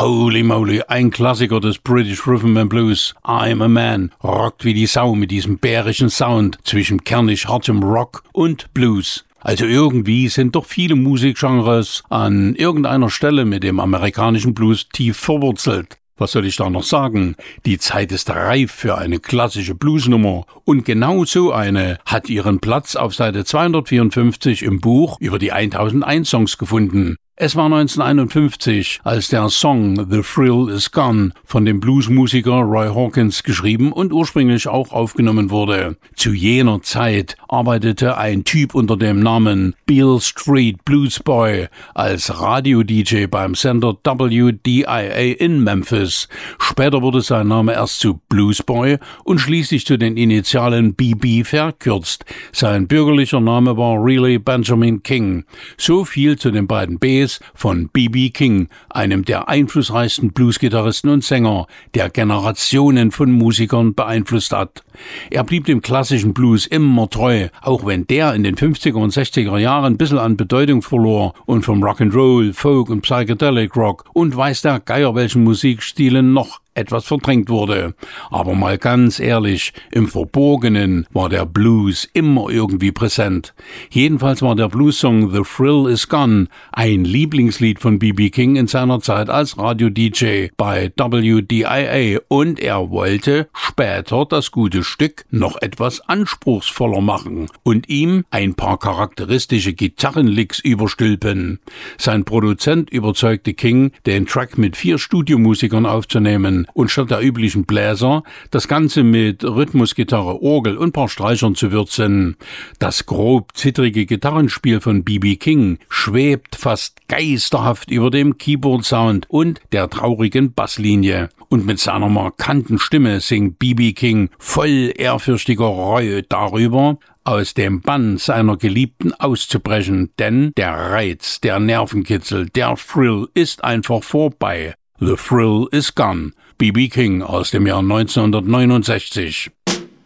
Holy moly, ein Klassiker des British Rhythm and Blues. I'm a Man rockt wie die Sau mit diesem bärischen Sound zwischen kernig hartem Rock und Blues. Also irgendwie sind doch viele Musikgenres an irgendeiner Stelle mit dem amerikanischen Blues tief verwurzelt. Was soll ich da noch sagen? Die Zeit ist reif für eine klassische Bluesnummer. Und genau so eine hat ihren Platz auf Seite 254 im Buch über die 1001 Songs gefunden. Es war 1951, als der Song The Thrill Is Gone von dem Bluesmusiker Roy Hawkins geschrieben und ursprünglich auch aufgenommen wurde. Zu jener Zeit arbeitete ein Typ unter dem Namen Beale Street Blues Boy als Radio-DJ beim Sender WDIA in Memphis. Später wurde sein Name erst zu Blues Boy und schließlich zu den Initialen BB verkürzt. Sein bürgerlicher Name war Riley Benjamin King. So viel zu den beiden Bs von B.B. King, einem der einflussreichsten Bluesgitarristen und Sänger, der Generationen von Musikern beeinflusst hat. Er blieb dem klassischen Blues immer treu, auch wenn der in den 50er und 60er Jahren ein bisschen an Bedeutung verlor und vom Rock'n'Roll, Folk und Psychedelic Rock und weiß der Geier welchen Musikstilen noch etwas verdrängt wurde. Aber mal ganz ehrlich, im Verborgenen war der Blues immer irgendwie präsent. Jedenfalls war der Blues-Song The Thrill Is Gone ein Lieblingslied von B.B. King in seiner Zeit als Radio-DJ bei WDIA und er wollte später das gute Stück noch etwas anspruchsvoller machen und ihm ein paar charakteristische Gitarrenlicks überstülpen. Sein Produzent überzeugte King, den Track mit 4 Studiomusikern aufzunehmen und statt der üblichen Bläser das Ganze mit Rhythmusgitarre, Orgel und paar Streichern zu würzen. Das grob zittrige Gitarrenspiel von B.B. King schwebt fast geisterhaft über dem Keyboard-Sound und der traurigen Basslinie. Und mit seiner markanten Stimme singt B.B. King voll ehrfürchtiger Reue darüber, aus dem Bann seiner Geliebten auszubrechen, denn der Reiz, der Nervenkitzel, der Thrill ist einfach vorbei. The Thrill Is Gone. B.B. King aus dem Jahr 1969.